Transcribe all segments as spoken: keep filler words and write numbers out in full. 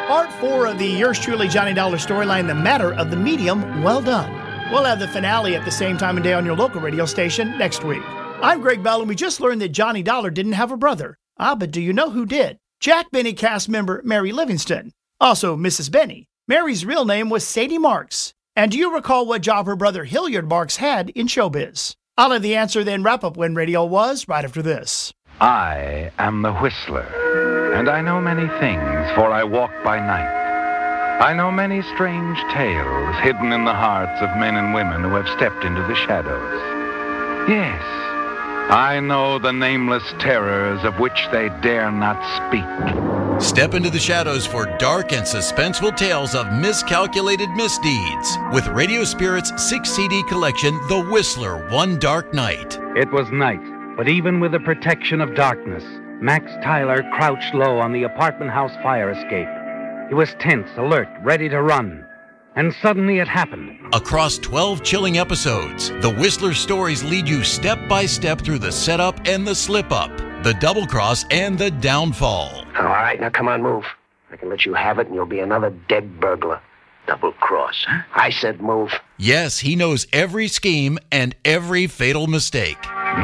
Part four of the Yours Truly Johnny Dollar storyline, The Matter of the Medium, well done. We'll have the finale at the same time and day on your local radio station next week. I'm Greg Bell, and we just learned that Johnny Dollar didn't have a brother. Ah, but do you know who did? Jack Benny cast member Mary Livingston. Also, Missus Benny. Mary's real name was Sadie Marks. And do you recall what job her brother Hilliard Marks had in showbiz? I'll have the answer then wrap up When Radio Was right after this. I am the Whistler, and I know many things, for I walk by night. I know many strange tales hidden in the hearts of men and women who have stepped into the shadows. Yes, I know the nameless terrors of which they dare not speak. Step into the shadows for dark and suspenseful tales of miscalculated misdeeds with Radio Spirit's six C D collection, The Whistler, One Dark Night. It was night, but even with the protection of darkness, Max Tyler crouched low on the apartment house fire escape. He was tense, alert, ready to run. And suddenly it happened. Across twelve chilling episodes, The Whistler stories lead you step by step through the setup and the slip-up, the double cross and the downfall. All right, now come on, move. I can let you have it and you'll be another dead burglar. Double cross, huh? I said move. Yes, he knows every scheme and every fatal mistake.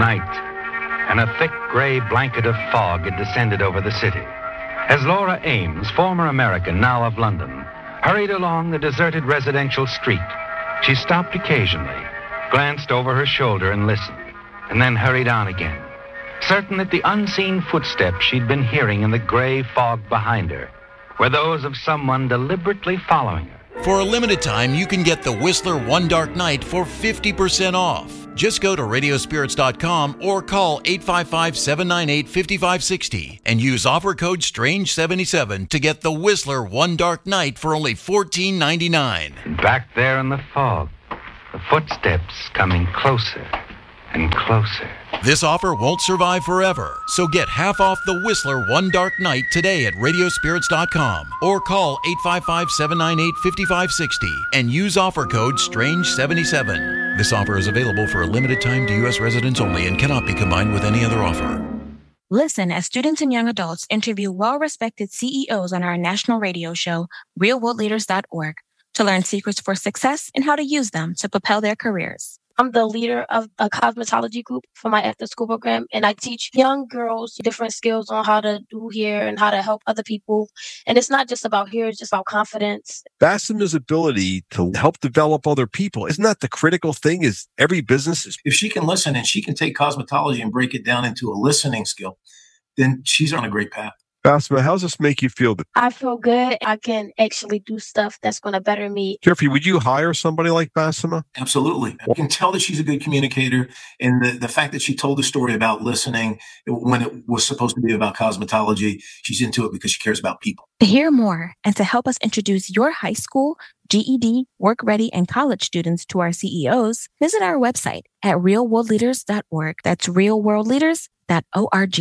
Night, and a thick gray blanket of fog had descended over the city. As Laura Ames, former American, now of London, hurried along the deserted residential street, she stopped occasionally, glanced over her shoulder and listened, and then hurried on again, certain that the unseen footsteps she'd been hearing in the gray fog behind her were those of someone deliberately following her. For a limited time, you can get The Whistler One Dark Night for fifty percent off. Just go to radio spirits dot com or call eight five five, seven nine eight, five five six zero and use offer code strange seventy-seven to get The Whistler One Dark Night for only fourteen ninety-nine. And back there in the fog, the footsteps coming closer and closer. This offer won't survive forever, so get half off The Whistler One Dark Night today at radio spirits dot com or call eight five five, seven nine eight, five five six zero and use offer code strange seventy-seven. This offer is available for a limited time to U S residents only and cannot be combined with any other offer. Listen as students and young adults interview well-respected C E Os on our national radio show, real world leaders dot org, to learn secrets for success and how to use them to propel their careers. I'm the leader of a cosmetology group for my after-school program, and I teach young girls different skills on how to do hair and how to help other people. And it's not just about hair, it's just about confidence. Bassema's ability to help develop other people, isn't that the critical thing? Is every business is... If she can listen and she can take cosmetology and break it down into a listening skill, then she's on a great path. Bassema, how does this make you feel? I feel good. I can actually do stuff that's going to better me. Jeffrey, would you hire somebody like Bassema? Absolutely. I can tell that she's a good communicator. And the, the fact that she told the story about listening when it was supposed to be about cosmetology, she's into it because she cares about people. To hear more and to help us introduce your high school, G E D, work ready, and college students to our C E Os, visit our website at real world leaders dot org. That's real world leaders dot org.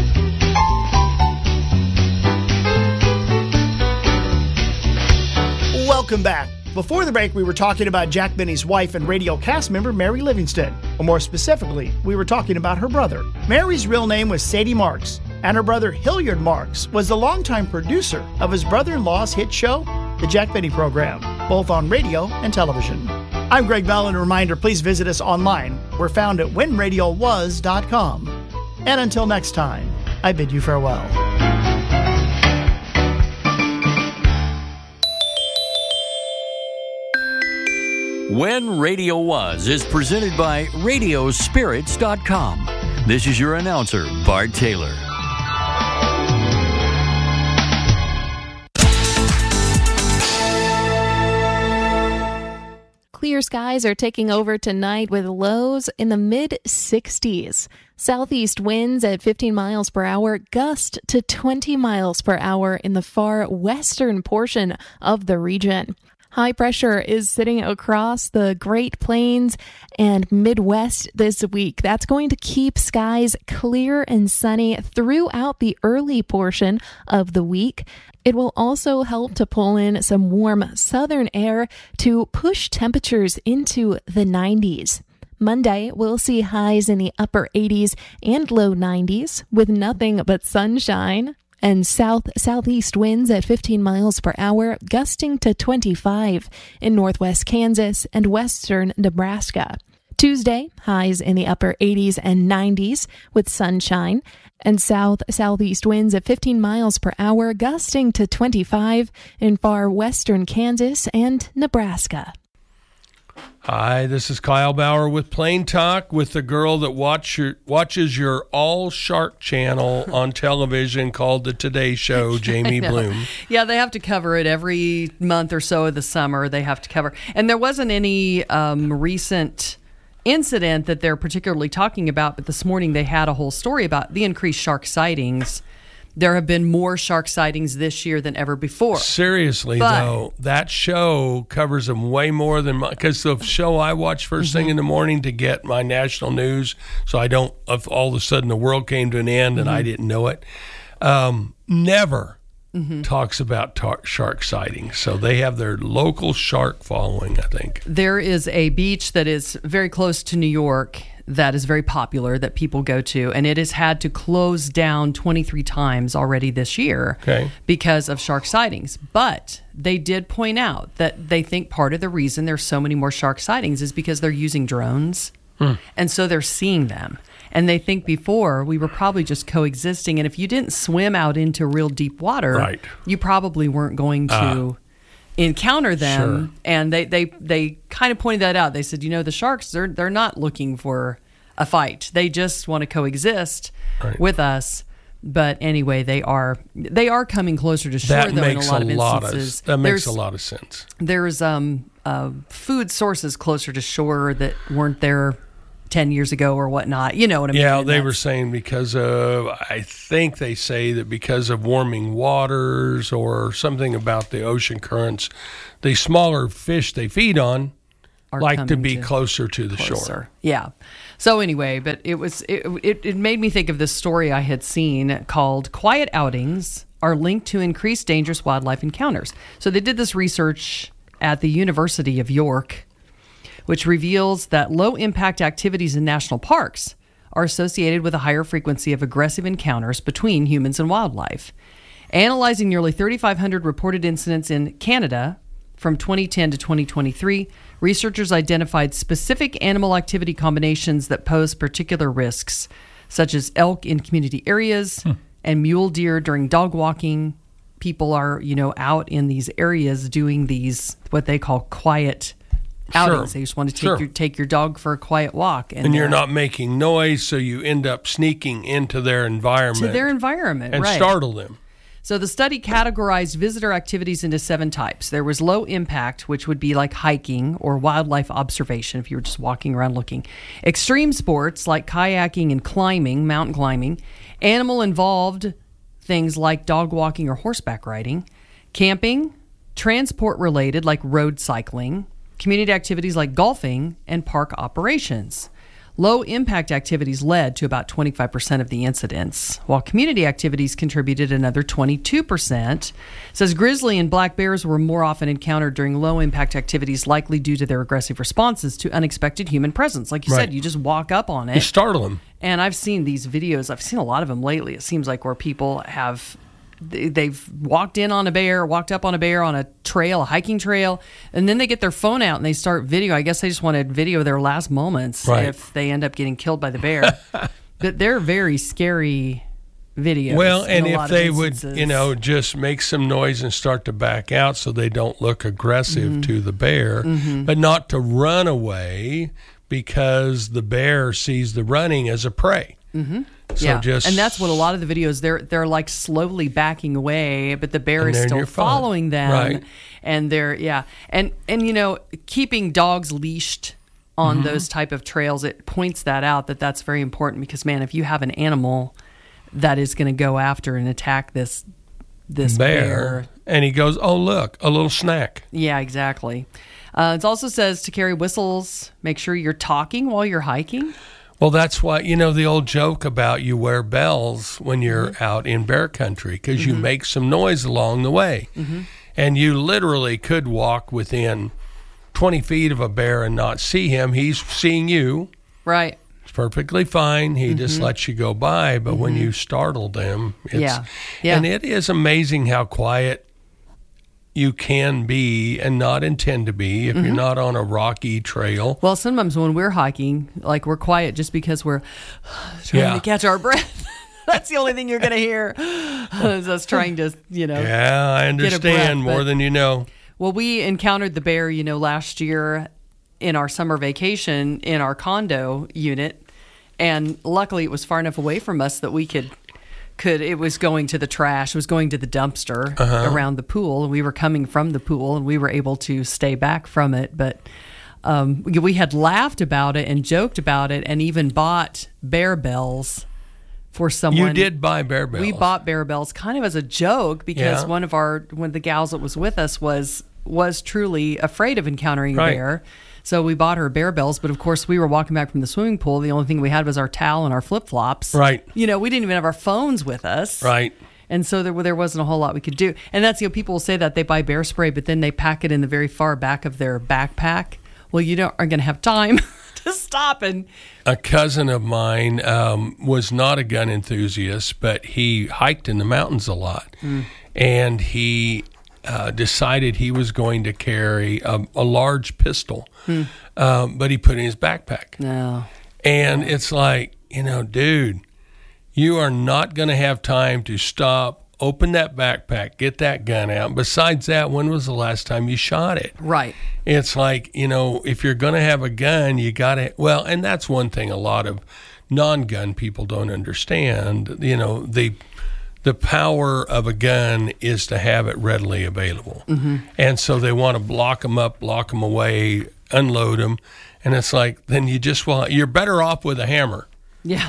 Welcome back. Before the break, we were talking about Jack Benny's wife and radio cast member, Mary Livingston. Or more specifically, we were talking about her brother. Mary's real name was Sadie Marks, and her brother, Hilliard Marks, was the longtime producer of his brother-in-law's hit show, The Jack Benny Program, both on radio and television. I'm Greg Bell, and a reminder, please visit us online. We're found at when radio was dot com. And until next time, I bid you farewell. When Radio Was is presented by radio spirits dot com. This is your announcer, Bart Taylor. Clear skies are taking over tonight with lows in the mid sixties. Southeast winds at fifteen miles per hour, gust to twenty miles per hour in the far western portion of the region. High pressure is sitting across the Great Plains and Midwest this week. That's going to keep skies clear and sunny throughout the early portion of the week. It will also help to pull in some warm southern air to push temperatures into the nineties. Monday, we'll see highs in the upper eighties and low nineties with nothing but sunshine. and south-southeast winds at fifteen miles per hour, gusting to twenty-five in northwest Kansas and western Nebraska. Tuesday, highs in the upper eighties and nineties with sunshine, and south-southeast winds at fifteen miles per hour, gusting to twenty-five in far western Kansas and Nebraska. Hi, this is Kyle Bauer with Plain Talk with the girl that watch your, watches your All Shark channel on television called The Today Show, Jamie Bloom. Yeah, they have to cover it every month or so of the summer. They have to cover. And there wasn't any um, recent incident that they're particularly talking about, but this morning they had a whole story about the increased shark sightings. There have been more shark sightings this year than ever before. Seriously, but, though, that show covers them way more than my, because the show I watch first mm-hmm. thing in the morning to get my national news, so I don't, if all of a sudden the world came to an end and mm-hmm. I didn't know it, um, never mm-hmm. talks about tar- shark sightings. So they have their local shark following, I think. There is a beach that is very close to New York that is very popular that people go to, and it has had to close down twenty-three times already this year okay. because of shark sightings. But they did point out that they think part of the reason there's so many more shark sightings is because they're using drones, hmm. and so they're seeing them. And they think before we were probably just coexisting, and if you didn't swim out into real deep water, right. you probably weren't going to uh. encounter them. Sure. And they, they, they kind of pointed that out. They said, you know, the sharks, they're they're not looking for a fight. They just want to coexist right. with us. But anyway, they are they are coming closer to shore, that though, makes in a lot a of lot instances. Of, that makes there's, a lot of sense. There's um uh, food sources closer to shore that weren't there ten years ago or whatnot. You know what I mean? Yeah, and they were saying because of, I think they say that because of warming waters or something about the ocean currents, the smaller fish they feed on like to be to closer to the closer. shore. Yeah. So anyway, but it was it, it it made me think of this story I had seen called "Quiet Outings Are Linked to Increased Dangerous Wildlife Encounters." So they did this research at the University of York, which reveals that low-impact activities in national parks are associated with a higher frequency of aggressive encounters between humans and wildlife. Analyzing nearly thirty-five hundred reported incidents in Canada from twenty ten to twenty twenty-three, researchers identified specific animal activity combinations that pose particular risks, such as elk in community areas hmm. and mule deer during dog walking. People are, you know, out in these areas doing these, what they call quiet outings. Sure. They just want to take sure. your take your dog for a quiet walk, and, and you're uh, not making noise, so you end up sneaking into their environment. To their environment, and right. startle them. So the study categorized visitor activities into seven types. There was low impact, which would be like hiking or wildlife observation if you were just walking around looking. Extreme sports like kayaking and climbing, mountain climbing. Animal involved things like dog walking or horseback riding. Camping, transport related like road cycling. Community activities like golfing and park operations. Low impact activities led to about twenty-five percent of the incidents, while community activities contributed another twenty-two percent. It says grizzly and black bears were more often encountered during low impact activities, likely due to their aggressive responses to unexpected human presence. Like you right. said, you just walk up on it. You startle them. And I've seen these videos. I've seen a lot of them lately. It seems like where people have... they've walked in on a bear, walked up on a bear on a trail, a hiking trail, and then they get their phone out and they start video. I guess they just want to video their last moments right. if they end up getting killed by the bear. But they're very scary videos. Well, and if they would, you know, just make some noise and start to back out so they don't look aggressive mm-hmm. to the bear, mm-hmm. but not to run away because the bear sees the running as a prey. Mm-hmm. So yeah, just, and that's what a lot of the videos, they're they're like slowly backing away, but the bear is still following them. Right. And they're, yeah. And, and, you know, keeping dogs leashed on mm-hmm. those type of trails, it points that out, that that's very important because, man, if you have an animal that is going to go after and attack this this bear, bear. And he goes, oh, look, a little snack. Yeah, exactly. Uh, it also says to carry whistles, make sure you're talking while you're hiking. Well, that's why, you know, the old joke about you wear bells when you're mm-hmm. out in bear country because mm-hmm. you make some noise along the way. Mm-hmm. And you literally could walk within twenty feet of a bear and not see him. He's seeing you. Right. It's perfectly fine. He Mm-hmm. just lets you go by. But when you startle them, it's, Yeah. Yeah. and it is amazing how quiet you can be and not intend to be if Mm-hmm. you're not on a rocky trail. Well, sometimes when we're hiking, like we're quiet just because we're trying Yeah. to catch our breath. That's the only thing you're going to hear is us trying to, you know. Yeah, I get a breath, understand more but- than you know. Well, we encountered the bear, you know, last year in our summer vacation in our condo unit. And luckily it was far enough away from us that we could, could it was going to the trash, it was going to the dumpster Uh-huh. around the pool. And we were coming from the pool and we were able to stay back from it. But um, we- we had laughed about it and joked about it and even bought bear bells for someone. You did buy bear bells. We bought bear bells kind of as a joke because Yeah. one of our one of the gals that was with us was was truly afraid of encountering Right. a bear. So we bought her bear bells, but of course we were walking back from the swimming pool. The only thing we had was our towel and our flip flops. Right. You know, we didn't even have our phones with us. Right. And so there there wasn't a whole lot we could do. And that's, you know, people will say that they buy bear spray, but then they pack it in the very far back of their backpack. Well, you don't are going to have time to stop and A cousin of mine um, was not a gun enthusiast, but he hiked in the mountains a lot. Mm. And he uh, decided he was going to carry a, a large pistol, Hmm. um, but he put it in his backpack. no. And it's like, you know, dude, you are not going to have time to stop, open that backpack, get that gun out. Besides that, when was the last time you shot it? Right. It's like, you know, if you're going to have a gun, you got to, well, and that's one thing a lot of non-gun people don't understand. You know, the the power of a gun is to have it readily available. Mm-hmm. And so they want to block them up, block them away, unload them. And it's like, then you just want, you're better off with a hammer. Yeah.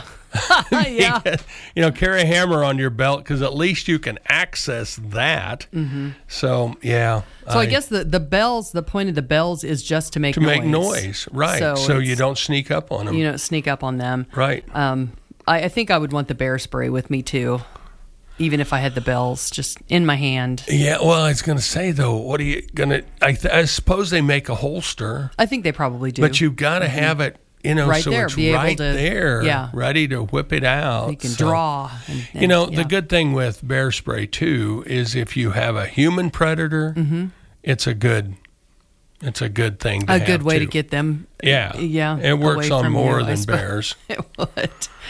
yeah. You know, carry a hammer on your belt because at least you can access that. Mm-hmm. So, yeah. So I, guess the, the bells, the point of the bells is just to make to noise. make noise, right. So, So, it's- you don't sneak up on them. You don't sneak up on them. Right. Um, I, I think I would want the bear spray with me too, even if I had the bells just in my hand. Yeah, well, I was going to say, though, what are you going to, I, th- I suppose they make a holster. I think they probably do. But you've got to Mhm. have it, you know, Right so there, it's be able right to- there, yeah. ready to whip it out. You can So- draw. And, You and- know, yeah. the good thing with bear spray, too, is if you have a human predator, Mhm. it's a good it's a good thing to a have, good way too. to get them. Yeah. Yeah. It works away on from more you, I than suppose. bears. It would.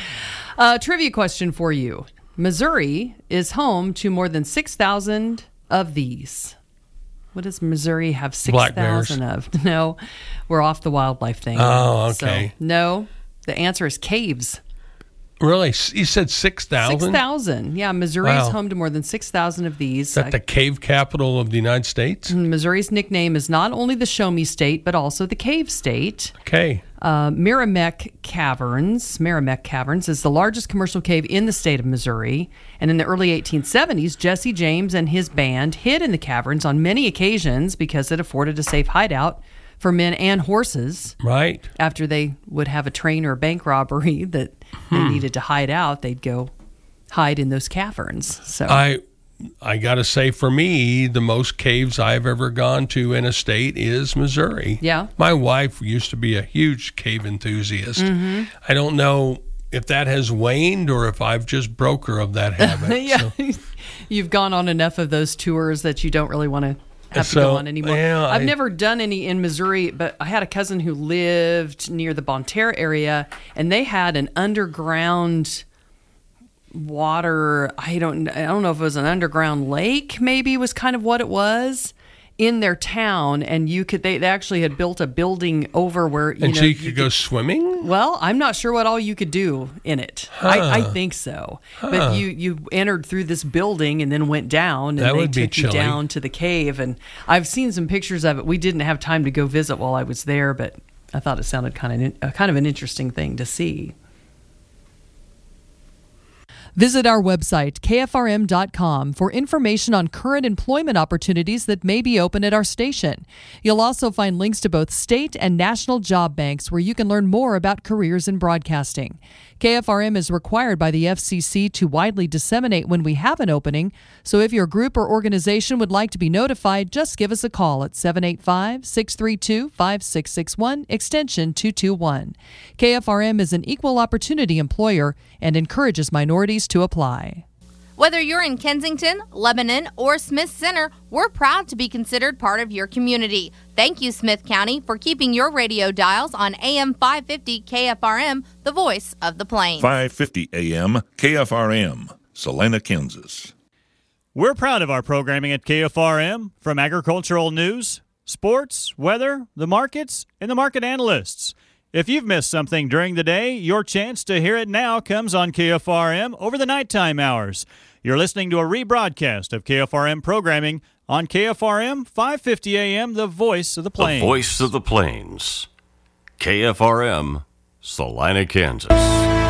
Uh, trivia question for you. Missouri is home to more than six thousand of these. What does Missouri have six Black bears. thousand of? No, we're off the wildlife thing. Oh, okay. So, no, the answer is caves. Really? S- You said six thousand? six thousand. Yeah, Missouri is Wow. home to more than six thousand of these. Is that the cave capital of the United States? Missouri's nickname is not only the Show Me State, but also the Cave State. Okay. Uh, Merrimack Caverns. Merrimack Caverns is the largest commercial cave in the state of Missouri. And in the early eighteen seventies, Jesse James and his band hid in the caverns on many occasions because it afforded a safe hideout for men and horses. Right. After they would have a train or a bank robbery that they Hmm. needed to hide out, they'd go hide in those caverns. So I I got to say, for me, the most caves I've ever gone to in a state is Missouri. Yeah. My wife used to be a huge cave enthusiast. Mhm. I don't know if that has waned or if I've just broke her of that habit. yeah, So, you've gone on enough of those tours that you don't really want to have to go So, on anymore. yeah, I've I- never done any in Missouri, but I had a cousin who lived near the Bonne Terre area, and they had an underground water. I don't. I don't know if it was an underground lake. Maybe was kind of what it was in their town, and you could. They, they actually had built a building over where you and know so you could go swimming? well, I'm not sure what all you could do in it. I, I Huh. think so. Huh. But you, you entered through this building and then went down, and That they would be took you chilly. down to the cave. And I've seen some pictures of it. We didn't have time to go visit while I was there, but I thought it sounded kind of uh, kind of an interesting thing to see. Visit our website, K F R M dot com, for information on current employment opportunities that may be open at our station. You'll also find links to both state and national job banks where you can learn more about careers in broadcasting. K F R M is required by the F C C to widely disseminate when we have an opening, so if your group or organization would like to be notified, just give us a call at seven eight five, six three two, five six six one, extension two two one. K F R M is an equal opportunity employer and encourages minorities to apply. Whether you're in Kensington, Lebanon, or Smith Center, we're proud to be considered part of your community. Thank you, Smith County, for keeping your radio dials on A M five fifty K F R M, the voice of the plains. five fifty A M K F R M, Salina, Kansas. We're proud of our programming at K F R M, from agricultural news, sports, weather, the markets, and the market analysts. If you've missed something during the day, your chance to hear it now comes on K F R M over the nighttime hours. You're listening to a rebroadcast of K F R M programming on K F R M five fifty A M, the voice of the plains. The voice of the plains. K F R M, Salina, Kansas.